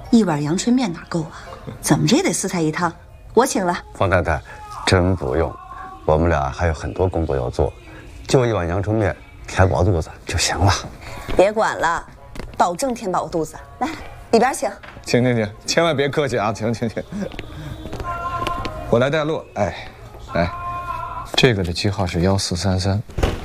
一碗阳春面哪够啊？怎么着也得4菜1汤，我请了。 方太太，真不用，我们俩还有很多工作要做，就一碗阳春面填饱肚子就行了。 别管了，保证填饱肚子。来，里边请。 请，千万别客气啊！请，我来带路。哎，来，这个的机号是1433。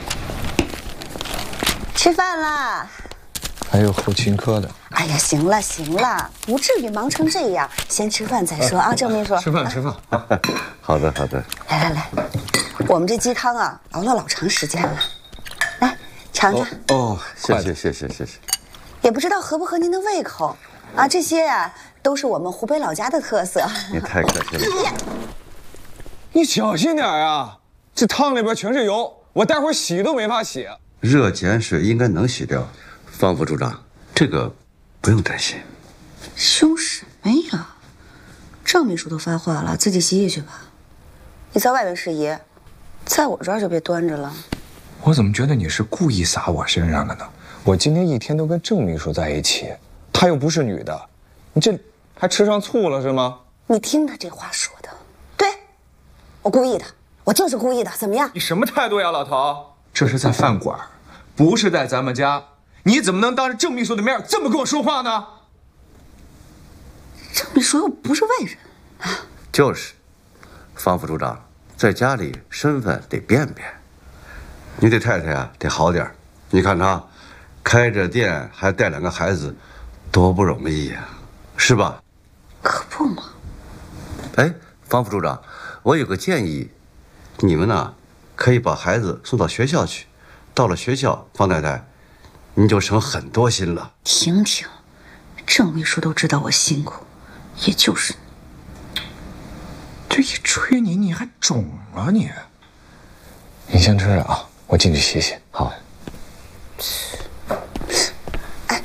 吃饭啦！ 还有后勤科的。 哎呀，行了，不至于忙成这样，先吃饭再说啊，郑秘书。 吃饭。 好的。 来，我们这鸡汤啊，熬了老长时间了，来尝尝。 哦，谢谢。 也不知道合不合您的胃口啊，这些呀都是我们湖北老家的特色。 你太客气了。 你小心点啊！这汤里边全是油，我待会儿洗都没法洗。 热碱水应该能洗掉，方副处长，这个不用担心。 凶什么呀？郑秘书都发话了，自己洗去吧。你在外面是爷，在我这儿就别端着了。 我怎么觉得你是故意撒我身上的呢？我今天一天都跟郑秘书在一起，她又不是女的，你这还吃上醋了是吗？ 你听他这话说的，对，我故意的，我就是故意的，怎么样？ 你什么态度呀，老头？这是在饭馆，不是在咱们家，你怎么能当着郑秘书的面这么跟我说话呢？ 郑秘书又不是外人啊。 就是，方副处长在家里身份得变，你对太太啊得好点。你看她开着店还带2个孩子，多不容易呀，是吧？ 可不嘛。 哎，方副处长，我有个建议，你们呢可以把孩子送到学校去，到了学校，方太太，你就省很多心了。 婷，郑秘书都知道我辛苦，也就是这一吹你还肿了你。你先吃啊，我进去洗洗。好。 哎，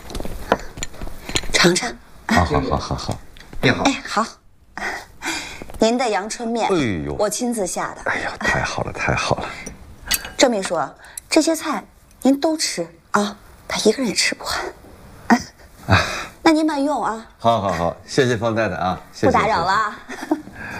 尝尝。 好。面好。 哎，好。您的阳春面， 哎呦， 我亲自下的。 哎呀，太好了。 郑秘书，这些菜您都吃啊，他一个人也吃不完。那您慢用啊。 好，谢谢方太太啊，谢谢不打扰了啊。